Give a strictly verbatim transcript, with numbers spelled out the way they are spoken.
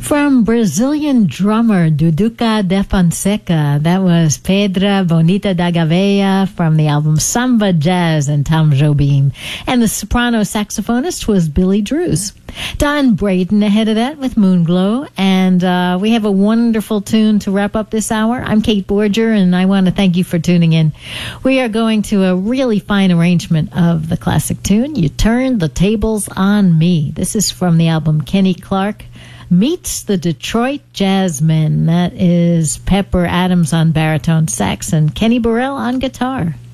From Brazilian drummer Duduca de Fonseca, that was Pedra Bonita da Gavea from the album Samba, Jazz, and Tom Jobim. And the soprano saxophonist was Billy Drews. Don Braden ahead of that with Moonglow. And uh, we have a wonderful tune to wrap up this hour. I'm Kate Borger, and I want to thank you for tuning in. We are going to a really fine arrangement of the classic tune, You Turned the Tables on Me. This is from the album Kenny Clark Meets the Detroit Jazzmen. That is Pepper Adams on baritone sax and Kenny Burrell on guitar.